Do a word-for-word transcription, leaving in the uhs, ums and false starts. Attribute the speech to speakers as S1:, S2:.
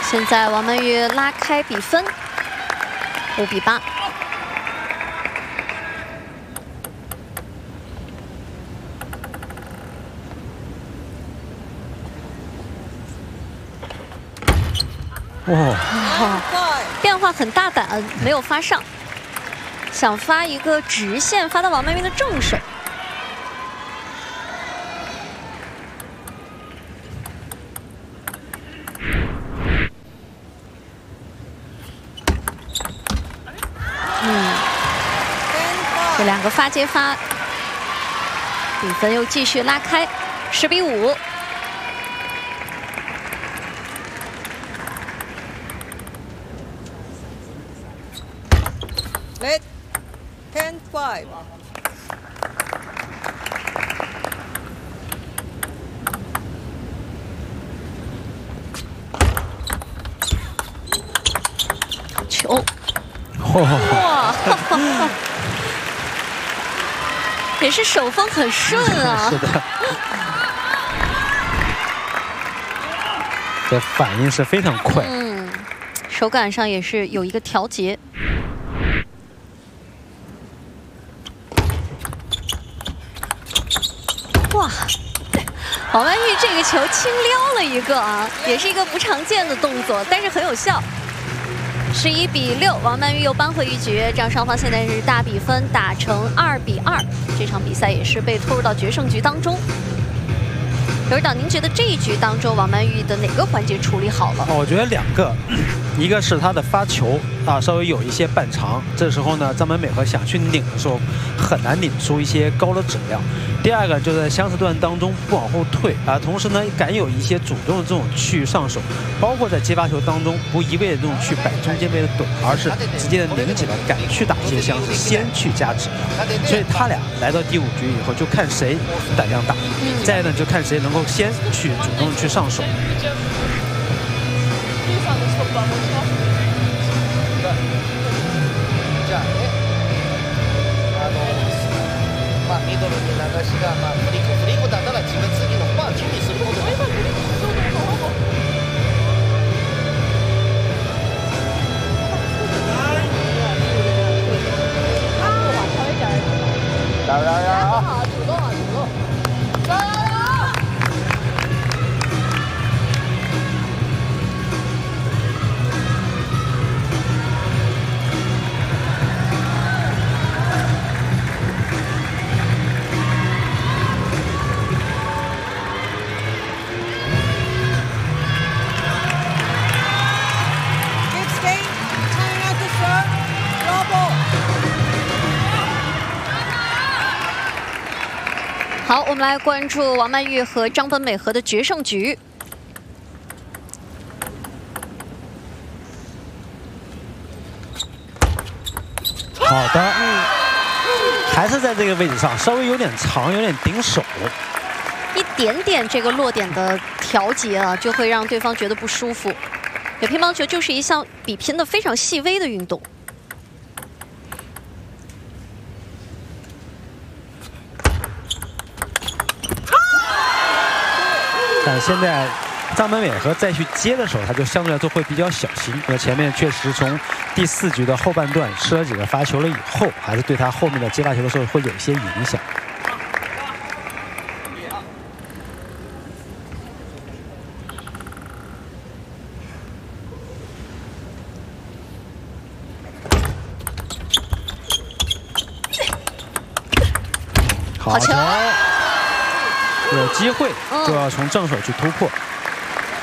S1: 现在王曼玉拉开比分，五比八。
S2: 哇、
S1: 哦，变化很大胆，没有发上，想发一个直线，发到王曼玉的正手。 嗯，这两个发接发，比分又继续拉开，十比五。
S3: Let ten five。
S1: 球。
S2: 哇！
S1: 也是手风很顺啊。
S2: 是的，这反应是非常快。
S1: 嗯，手感上也是有一个调节。哇！王曼玉这个球轻撩了一个啊，也是一个不常见的动作，但是很有效。 十一比六，王曼玉又扳回一局，这样双方现在是大比分打成二比二。这场比赛也是被拖入到决胜局当中。刘指导，您觉得这一局当中，王曼玉的哪个环节处理好了？
S2: 我觉得两个，一个是她的发球啊，稍微有一些半长，这时候呢，张本美和想去拧的时候，很难拧出一些高的质量。第二个就在相似段当中不往后退啊，同时呢，敢有一些主动的这种去上手，包括在接发球当中，不一味的这种去摆中间位的短，而是直接的拧起来，敢去打一些相似，先去加质量。所以他俩来到第五局以后，就看谁胆量大，再呢就看谁能够先去主动去上手。
S4: まあミドルに流しがまあフリックフリックだったら自分次のまあ準備することです。加油加油！主动啊主动！加油！
S1: 好，我们来关注王曼玉和张本美和的决胜局。
S2: 好的，还是在这个位置上，稍微有点长，有点顶手，
S1: 一点点这个落点的调节啊，就会让对方觉得不舒服。对，乒乓球就是一项比拼的非常细微的运动。
S2: 但现在张本美和再去接的时候，他就相对来说会比较小心。那前面确实从第四局的后半段吃了几个发球了以后，还是对他后面的接发球的时候会有一些影响。好球！ 有机会就要从正手去突破。嗯